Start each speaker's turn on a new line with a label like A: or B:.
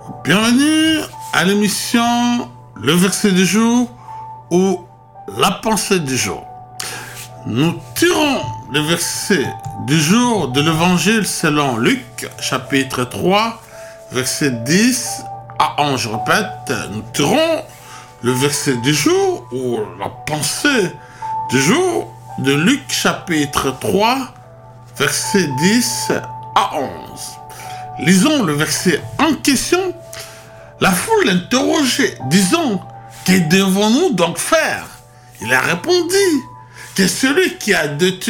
A: Bienvenue à l'émission Le verset du jour ou la pensée du jour. Nous tirons le verset du jour de l'évangile selon Luc, chapitre 3, verset 10 à 11. Je répète, nous tirons le verset du jour ou la pensée du jour de Luc, chapitre 3, verset 10 à 11. Lisons le verset en question. La foule l'interrogeait, disant, que devons-nous donc faire? Il a répondu, que celui qui a deux